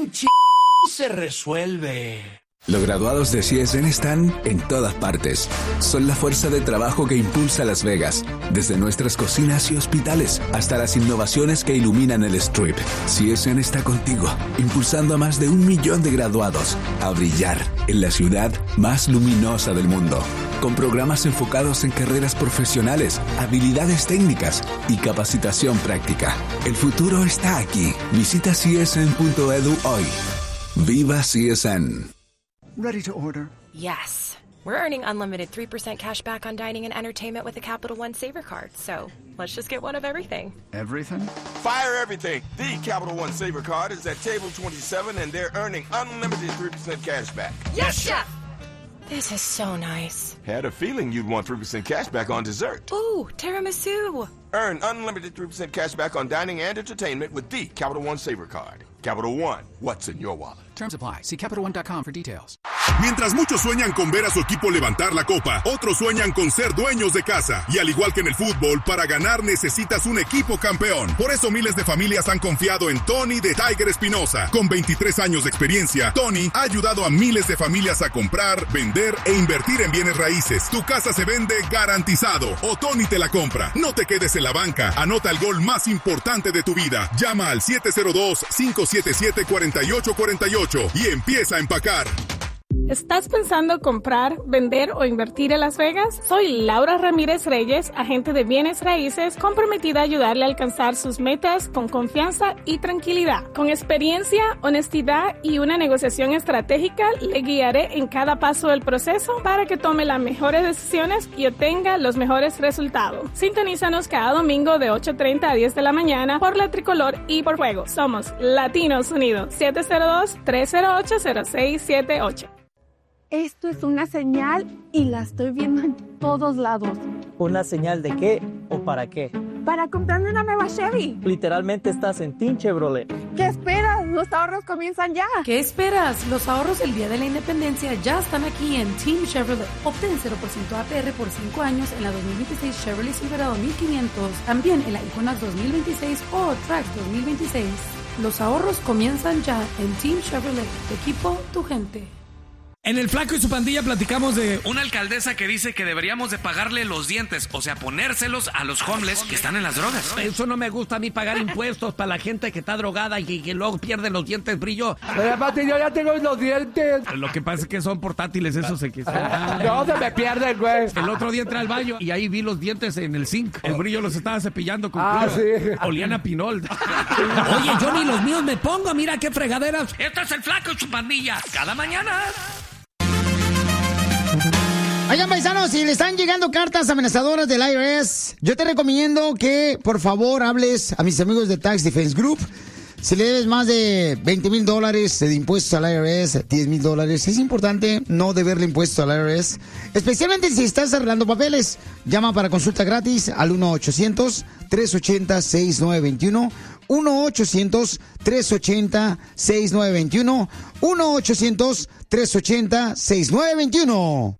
se resuelve. Los graduados de CSN están en todas partes. Son la fuerza de trabajo que impulsa Las Vegas, desde nuestras cocinas y hospitales hasta las innovaciones que iluminan el Strip. CSN está contigo, impulsando a más de 1 millón de graduados a brillar en la ciudad más luminosa del mundo, con programas enfocados en carreras profesionales, habilidades técnicas y capacitación práctica. El futuro está aquí. Visita csn.edu hoy. ¡Viva CSN! Ready to order? Yes. We're earning unlimited 3% cash back on dining and entertainment with the Capital One Saver Card. So let's just get one of everything. Everything? Fire everything. The Capital One Saver Card is at table 27 and they're earning unlimited 3% cash back. Yes, Chef! This is so nice. Had a feeling you'd want 3% cash back on dessert. Ooh, tiramisu. Earn unlimited 3% cash back on dining and entertainment with the Capital One Saver Card. Capital One, what's in your wallet? Terms apply. See CapitalOne.com for details. Mientras muchos sueñan con ver a su equipo levantar la copa, otros sueñan con ser dueños de casa. Y al igual que en el fútbol, para ganar necesitas un equipo campeón. Por eso miles de familias han confiado en Tony de Tiger Espinosa. Con 23 años de experiencia, Tony ha ayudado a miles de familias a comprar, vender e invertir en bienes raíces. Tu casa se vende garantizado o Tony te la compra. No te quedes en la banca. Anota el gol más importante de tu vida. Llama al 702-577-4848 y empieza a empacar. ¿Estás pensando comprar, vender o invertir en Las Vegas? Soy Laura Ramírez Reyes, agente de bienes raíces, comprometida a ayudarle a alcanzar sus metas con confianza y tranquilidad. Con experiencia, honestidad y una negociación estratégica, le guiaré en cada paso del proceso para que tome las mejores decisiones y obtenga los mejores resultados. Sintonízanos cada domingo de 8:30 a 10 de la mañana por La Tricolor y por Fuego. Somos Latinos Unidos, 702-308-0678. Esto es una señal y la estoy viendo en todos lados. ¿Una señal de qué o para qué? Para comprarme una nueva Chevy. Literalmente estás en Team Chevrolet. ¿Qué esperas? Los ahorros comienzan ya. ¿Qué esperas? Los ahorros del Día de la Independencia ya están aquí en Team Chevrolet. Obtén 0% APR por 5 años en la 2026 Chevrolet Silverado 1500. También en la Equinox 2026 o Trax 2026. Los ahorros comienzan ya en Team Chevrolet. Tu equipo, tu gente. En el Flaco y su pandilla platicamos de una alcaldesa que dice que deberíamos de pagarle los dientes, o sea, ponérselos a los homeless que están en las drogas. Eso no me gusta a mí, pagar impuestos para la gente que está drogada y que luego pierde los dientes brillo. Pero aparte yo ya tengo los dientes. Lo que pasa es que son portátiles, eso se quita. No, se me pierden, güey. El otro día entré al baño y ahí vi los dientes en el zinc. El brillo los estaba cepillando con cuidado. Sí. Olían a pinol. Oye, yo ni los míos me pongo, mira qué fregaderas. Esto es el Flaco y su pandilla, cada mañana. Oigan, paisanos, si le están llegando cartas amenazadoras del IRS, yo te recomiendo que, por favor, hables a mis amigos de Tax Defense Group. Si le debes más de $20,000 de impuestos al IRS, $10,000, es importante no deberle impuestos al IRS, especialmente si estás arreglando papeles. Llama para consulta gratis al 1-800-380-6921, 1-800-380-6921, 1-800-380-6921.